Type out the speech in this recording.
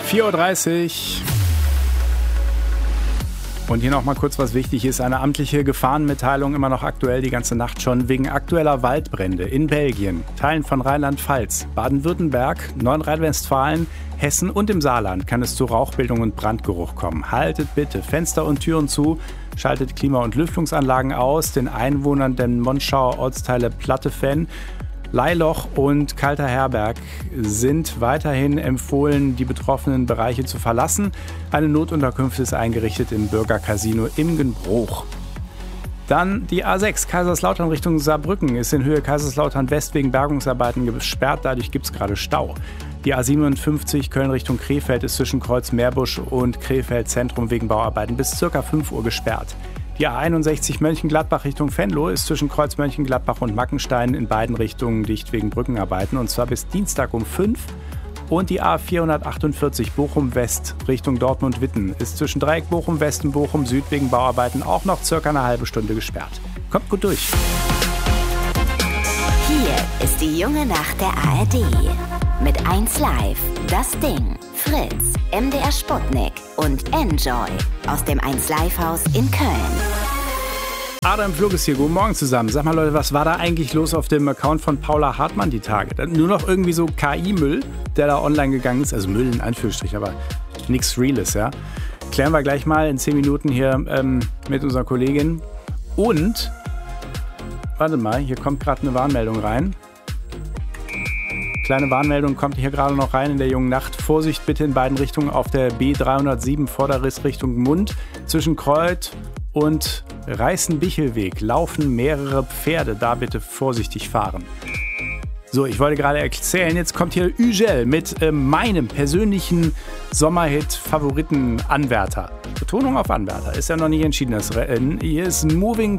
4:30 Uhr. Und hier noch mal kurz, was wichtig ist. Eine amtliche Gefahrenmitteilung, immer noch aktuell, die ganze Nacht schon, wegen aktueller Waldbrände in Belgien, Teilen von Rheinland-Pfalz, Baden-Württemberg, Nordrhein-Westfalen, Hessen und im Saarland kann es zu Rauchbildung und Brandgeruch kommen. Haltet bitte Fenster und Türen zu, schaltet Klima- und Lüftungsanlagen aus. Den Einwohnern der Monschauer Ortsteile Plattefenn, Leiloch und Kalter Herberg sind weiterhin empfohlen, die betroffenen Bereiche zu verlassen. Eine Notunterkunft ist eingerichtet im Bürgercasino Imgenbruch. Dann die A6 Kaiserslautern Richtung Saarbrücken ist in Höhe Kaiserslautern West wegen Bergungsarbeiten gesperrt, dadurch gibt es gerade Stau. Die A57 Köln Richtung Krefeld ist zwischen Kreuz Meerbusch und Krefeld Zentrum wegen Bauarbeiten bis ca. 5 Uhr gesperrt. Die A61 Mönchengladbach Richtung Venlo ist zwischen Kreuz Mönchengladbach und Mackenstein in beiden Richtungen dicht wegen Brückenarbeiten und zwar bis Dienstag um 5. Und die A448 Bochum West Richtung Dortmund-Witten ist zwischen Dreieck Bochum West und Bochum Süd wegen Bauarbeiten auch noch circa eine halbe Stunde gesperrt. Kommt gut durch. Hier ist die junge Nacht der ARD. Mit 1Live, Das Ding, Fritz, MDR Sputnik und Enjoy aus dem 1Live-Haus in Köln. Adam Flug ist hier. Guten Morgen zusammen. Sag mal Leute, was war da eigentlich los auf dem Account von Paula Hartmann die Tage? Nur noch irgendwie so KI-Müll, der da online gegangen ist. Also Müll in Anführungsstrichen, aber nichts Reales, ja. Klären wir gleich mal in 10 Minuten hier mit unserer Kollegin. Und, warte mal, hier kommt gerade eine Warnmeldung rein. Kleine Warnmeldung kommt hier gerade noch rein in der jungen Nacht. Vorsicht bitte in beiden Richtungen auf der B307 Vorderriss Richtung Mund. Zwischen Kreuth und Reißen-Bichelweg laufen mehrere Pferde. Da bitte vorsichtig fahren. So, ich wollte gerade erzählen, jetzt kommt hier Ügel mit meinem persönlichen Sommerhit-Favoriten-Anwärter. Betonung auf Anwärter, ist ja noch nicht entschieden das Rennen. Hier ist Moving